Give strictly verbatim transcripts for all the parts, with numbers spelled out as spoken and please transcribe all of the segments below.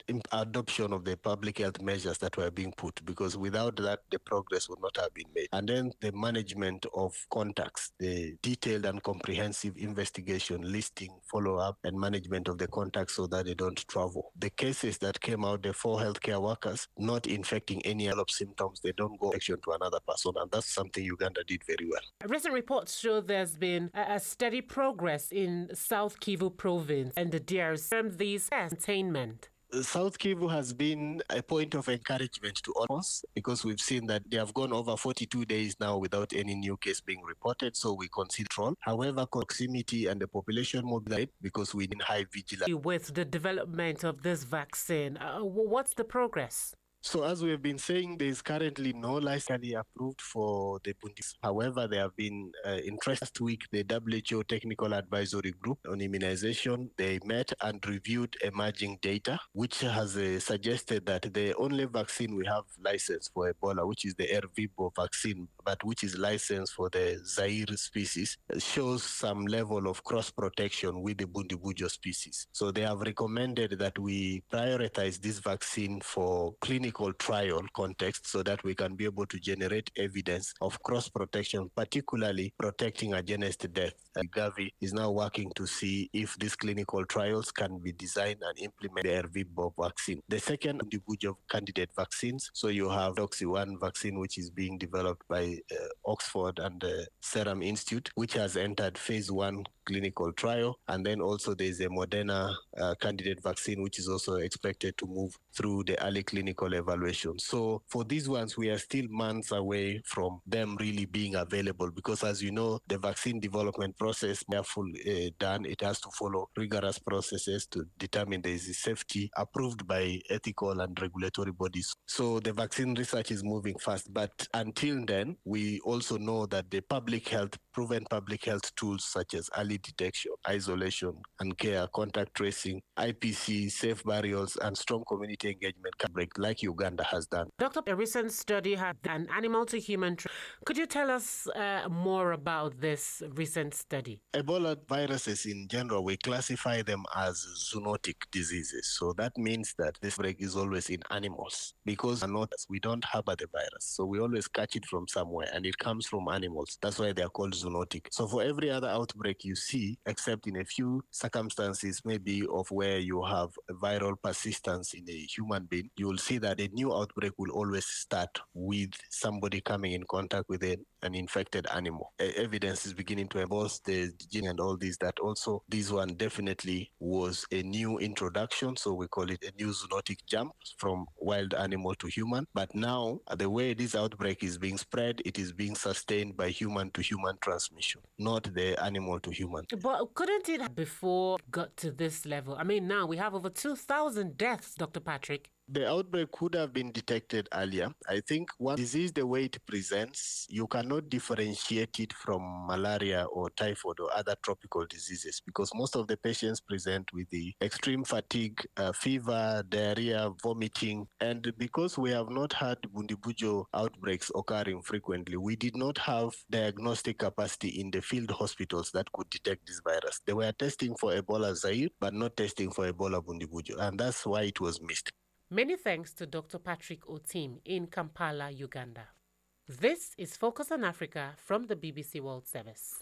adoption of the public health measures that were being put, because without that, the progress would not have been made. And then the management of contacts, the detailed and comprehensive investigation, listing, follow-up, and management of the contacts so that they don't travel. The cases that came out, the four healthcare workers not infecting any other symptoms, they don't go infection to another person, and that's something Uganda did very well. Recent reports show there's been a, a steady progress in South Kivu province, and the D R C termed these as containment. South Kivu has been a point of encouragement to all of us, because we've seen that they have gone over forty-two days now without any new case being reported, so we consider control. However, proximity and the population mobilized because we need high vigilance. With the development of this vaccine, uh, what's the progress? So as we have been saying, there is currently no license approved for the Bundibugyo. However, there have been uh, interest. Last week, the W H O Technical Advisory Group on Immunization, they met and reviewed emerging data, which has uh, suggested that the only vaccine we have licensed for Ebola, which is the Ervebo vaccine, but which is licensed for the Zaire species, shows some level of cross-protection with the Bundibugyo species. So they have recommended that we prioritize this vaccine for clinical trial context so that we can be able to generate evidence of cross-protection, particularly protecting against death. And Gavi is now working to see if these clinical trials can be designed and implement the Ervebo vaccine. The second, Bundibugyo candidate vaccines. So you have Doxy one vaccine, which is being developed by uh, Oxford and the Serum Institute, which has entered phase one clinical trial. And then also there's a Moderna uh, candidate vaccine, which is also expected to move through the early clinical evaluation. So for these ones, we are still months away from them really being available, because as you know, the vaccine development process, they're full uh, done. It has to follow rigorous processes to determine there is safety approved by ethical and regulatory bodies. So the vaccine research is moving fast. But until then, we also know that the public health, proven public health tools such as early detection, isolation and care, contact tracing, I P C, safe burials, and strong community engagement can break like Uganda has done. Doctor, a recent study had an animal to human. Tr- Could you tell us uh, more about this recent study? Ebola viruses in general, we classify them as zoonotic diseases. So that means that this break is always in animals, because not, we don't harbor the virus. So we always catch it from somewhere, and it comes from animals. That's why they are called zoonotic. So for every other outbreak you see, except in a few circumstances, maybe of where you have a viral persistence in a human being, you will see that a new outbreak will always start with somebody coming in contact with a, an infected animal. E- evidence is beginning to emerge, the gene and all these, that also this one definitely was a new introduction. So we call it a new zoonotic jump from wild animal to human. But now, the way this outbreak is being spread, it is being sustained by human to human transmission, not the animal to human. But couldn't it before got to this level? I mean, now we have over two thousand deaths, Doctor Patrick. The outbreak could have been detected earlier. I think one disease, the way it presents, you cannot differentiate it from malaria or typhoid or other tropical diseases, because most of the patients present with the extreme fatigue, uh, fever, diarrhea, vomiting. And because we have not had Bundibugyo outbreaks occurring frequently, we did not have diagnostic capacity in the field hospitals that could detect this virus. They were testing for Ebola Zaire, but not testing for Ebola Bundibugyo. And that's why it was missed. Many thanks to Doctor Patrick Otim in Kampala, Uganda. This is Focus on Africa from the B B C World Service.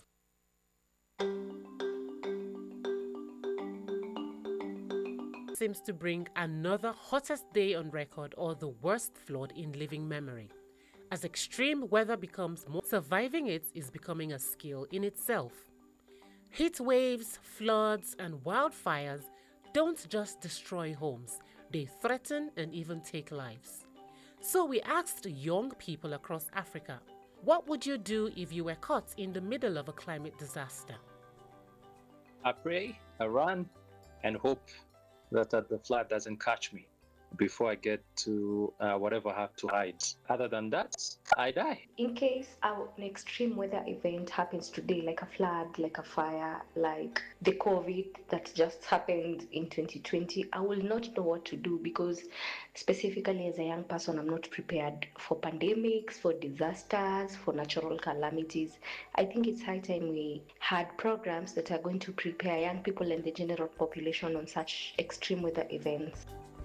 Seems to bring another hottest day on record, or the worst flood in living memory. As extreme weather becomes more, surviving it is becoming a skill in itself. Heat waves, floods, and wildfires don't just destroy homes. They threaten and even take lives. So we asked young people across Africa, what would you do if you were caught in the middle of a climate disaster? I pray, I run, and hope that uh, the flood doesn't catch me before I get to uh, whatever I have to hide. Other than that, I die. In case an extreme weather event happens today, like a flood, like a fire, like the COVID that just happened in twenty twenty, I will not know what to do, because specifically as a young person, I'm not prepared for pandemics, for disasters, for natural calamities. I think it's high time we had programs that are going to prepare young people and the general population on such extreme weather events.